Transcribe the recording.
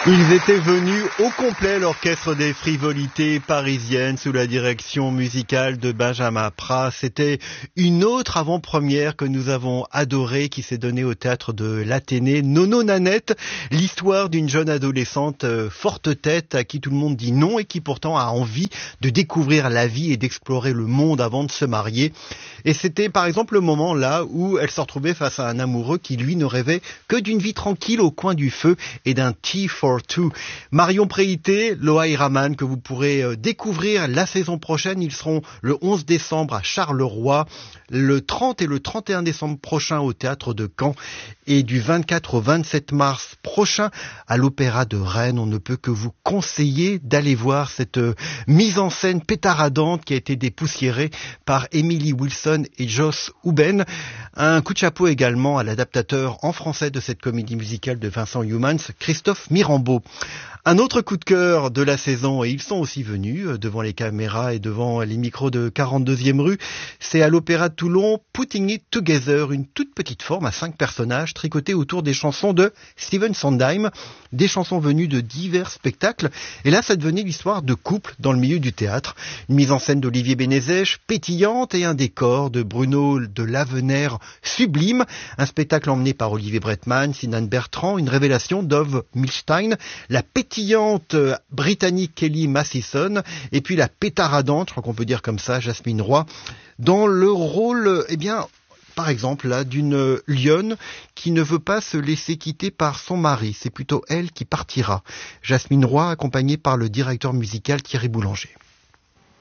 Ils étaient venus au complet, l'orchestre des frivolités parisiennes sous la direction musicale de Benjamin Pras. C'était une autre avant-première que nous avons adorée qui s'est donnée au théâtre de l'Athénée. Nono Nanette, l'histoire d'une jeune adolescente forte tête à qui tout le monde dit non et qui pourtant a envie de découvrir la vie et d'explorer le monde avant de se marier. Et c'était par exemple le moment là où elle se retrouvait face à un amoureux qui lui ne rêvait que d'une vie tranquille au coin du feu et d'un tea for two. Marion Préité, Loaï Raman, que vous pourrez découvrir la saison prochaine. Ils seront le 11 décembre à Charleroi, le 30 et le 31 décembre prochain au théâtre de Caen et du 24 au 27 mars prochain à l'Opéra de Rennes. On ne peut que vous conseiller d'aller voir cette mise en scène pétaradante qui a été dépoussiérée par Emily Wilson et Joss Houben. Un coup de chapeau également à l'adaptateur en français de cette comédie musicale de Vincent Youmans, Christophe Mirambeau. Un autre coup de cœur de la saison, et ils sont aussi venus devant les caméras et devant les micros de 42e rue, c'est à l'Opéra de Toulon, Putting It Together, une toute petite forme à 5 personnages tricotés autour des chansons de Stephen Sondheim, des chansons venues de divers spectacles. Et là, ça devenait l'histoire de couples dans le milieu du théâtre. Une mise en scène d'Olivier Bénézèche pétillante et un décor de Bruno de Lavenaire sublime. Un spectacle emmené par Olivier Bretman, Sinan Bertrand, une révélation d'Ove Milstein, la pétillante britannique Kelly Massison et puis la pétaradante, je crois qu'on peut dire comme ça, Jasmine Roy, dans le rôle, par exemple, là, d'une lionne qui ne veut pas se laisser quitter par son mari. C'est plutôt elle qui partira. Jasmine Roy, accompagnée par le directeur musical Thierry Boulanger.